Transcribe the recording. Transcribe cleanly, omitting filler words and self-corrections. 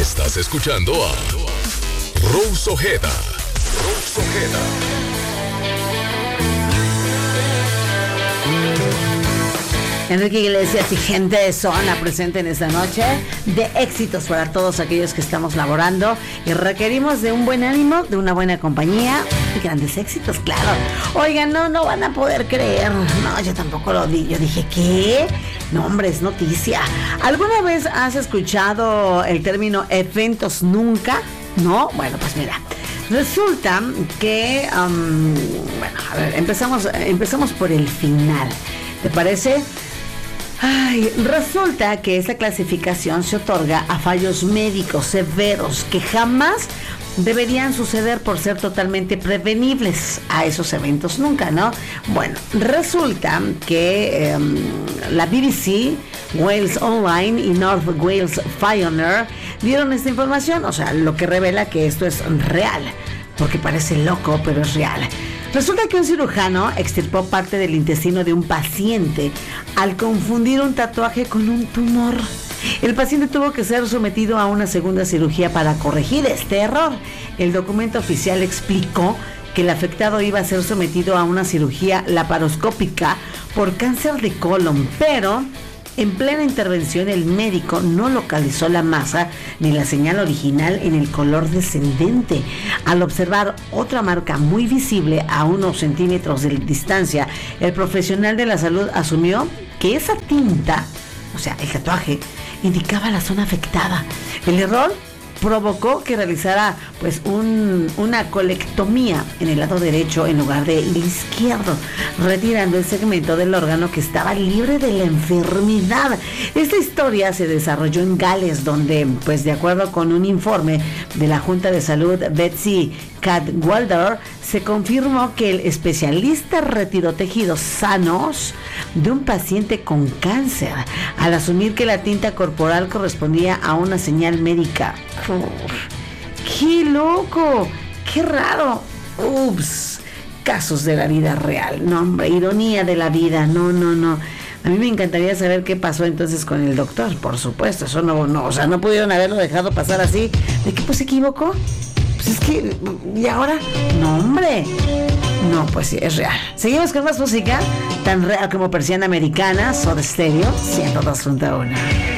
Estás escuchando a Rose Ojeda. Rose Ojeda. Enrique Iglesias y gente de zona presente en esta noche de éxitos para todos aquellos que estamos laborando y requerimos de un buen ánimo, de una buena compañía y grandes éxitos, claro. Oigan, no van a poder creer. No, yo tampoco lo di. Yo dije, ¿qué? No, hombre, es noticia. ¿Alguna vez has escuchado el término eventos nunca? ¿No? Bueno, pues mira. Resulta que, bueno, a ver, empezamos por el final. ¿Te parece? Ay, resulta que esa clasificación se otorga a fallos médicos severos que jamás deberían suceder por ser totalmente prevenibles a esos eventos nunca, ¿no? Bueno, resulta que la BBC, Wales Online y North Wales Pioneer dieron esta información, o sea, lo que revela que esto es real, porque parece loco, pero es real. Resulta que un cirujano extirpó parte del intestino de un paciente al confundir un tatuaje con un tumor. El paciente tuvo que ser sometido a una segunda cirugía para corregir este error. El documento oficial explicó que el afectado iba a ser sometido a una cirugía laparoscópica por cáncer de colon, pero en plena intervención el médico no localizó la masa ni la señal original en el color descendente. Al observar otra marca muy visible a unos centímetros de distancia, el profesional de la salud asumió que esa tinta, o sea, el tatuaje, indicaba la zona afectada. El error provocó que realizara pues una colectomía en el lado derecho en lugar del izquierdo, retirando el segmento del órgano que estaba libre de la enfermedad. Esta historia se desarrolló en Gales, donde pues de acuerdo con un informe de la Junta de Salud Betsy Cadwallader, se confirmó que el especialista retiró tejidos sanos de un paciente con cáncer al asumir que la tinta corporal correspondía a una señal médica. ¡Qué loco! ¡Qué raro! ¡Ups! Casos de la vida real. No, hombre, ironía de la vida. No. A mí me encantaría saber qué pasó entonces con el doctor, por supuesto. Eso no, o sea, no pudieron haberlo dejado pasar así. ¿De qué pues se equivocó? Pues es que, ¿y ahora? No, hombre. No, pues sí, es real. Seguimos con más música, tan real como Persiana Americana, Soda Stereo, 102.1.